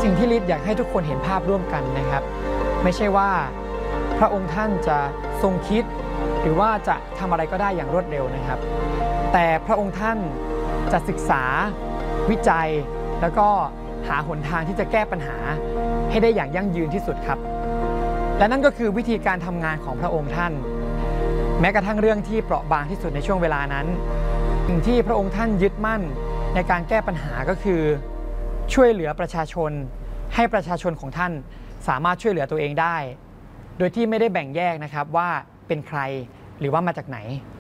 สิ่งที่ลิศอยากให้ทุกคนเห็นภาพร่วมกันนะครับไม่ใช่ว่าพระองค์ท่านจะทรงคิดหรือว่าจะทำอะไรก็ได้อย่างรวดเร็วนะครับแต่พระองค์ท่านจะศึกษาวิจัยแล้วก็หาหนทางที่จะแก้ปัญหาให้ได้อย่างยั่งยืนที่สุดครับและนั่นก็คือวิธีการทำงานของพระองค์ท่านแม้กระทั่งเรื่องที่เปราะบางที่สุดในช่วงเวลานั้นสิ่งที่พระองค์ท่านยึดมั่นในการแก้ปัญหาก็คือช่วยเหลือประชาชนให้ประชาชนของท่านสามารถช่วยเหลือตัวเองได้โดยที่ไม่ได้แบ่งแยกนะครับว่าเป็นใครหรือว่ามาจากไหน